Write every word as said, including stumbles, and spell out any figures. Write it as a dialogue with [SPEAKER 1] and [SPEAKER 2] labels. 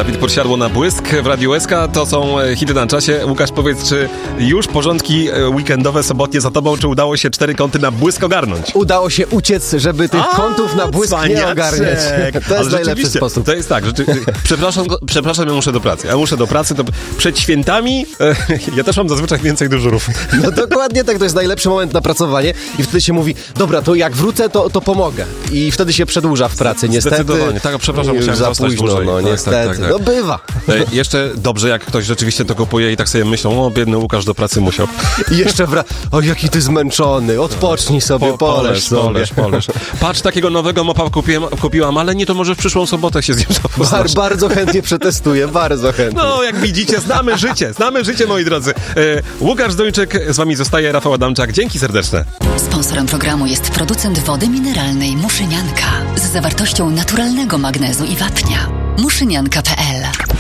[SPEAKER 1] Dawid Podsiadło na Błysk w Radiu S K. To są hity na czasie. Łukasz, powiedz, czy już porządki weekendowe, sobotnie za tobą, czy udało się cztery kąty na Błysk ogarnąć?
[SPEAKER 2] Udało się uciec, żeby tych
[SPEAKER 1] A,
[SPEAKER 2] kątów na Błysk
[SPEAKER 1] cwaniaczek.
[SPEAKER 2] nie ogarniać. To jest najlepszy sposób.
[SPEAKER 1] To jest tak, że przepraszam, przepraszam, ja muszę do pracy. Ja muszę do pracy, to przed świętami e, ja też mam zazwyczaj więcej dyżurów.
[SPEAKER 2] No dokładnie tak, to jest najlepszy moment na pracowanie i wtedy się mówi, dobra, to jak wrócę, to, to pomogę. I wtedy się przedłuża w pracy, niestety.
[SPEAKER 1] Zdecydowanie, tak, przepraszam, musiałem
[SPEAKER 2] za
[SPEAKER 1] zostać
[SPEAKER 2] późno,
[SPEAKER 1] dłużej.
[SPEAKER 2] no
[SPEAKER 1] tak,
[SPEAKER 2] niestety,
[SPEAKER 1] tak, tak, tak.
[SPEAKER 2] no bywa.
[SPEAKER 1] E, jeszcze dobrze, jak ktoś rzeczywiście to kupuje i tak sobie myślą, o biedny Łukasz do pracy musiał.
[SPEAKER 2] I jeszcze wra... O, jaki ty zmęczony, odpocznij sobie,
[SPEAKER 1] Po,
[SPEAKER 2] poleż
[SPEAKER 1] poleż,
[SPEAKER 2] sobie.
[SPEAKER 1] poleż, poleż. Patrz, takiego nowego mopa kupiłem, kupiłam, ale nie, to może w przyszłą sobotę się z nim zapoznasz.
[SPEAKER 2] Bar, bardzo chętnie przetestuję, bardzo chętnie.
[SPEAKER 1] No, jak widzicie, znamy życie, znamy życie, moi drodzy. E, Łukasz Zduńczyk, z wami zostaje Rafał Adamczak. Dzięki serdeczne.
[SPEAKER 3] Sponsorem programu jest producent wody mineralnej Muszynianka z zawartością naturalnego magnezu i wapnia. muszynianka kropka p l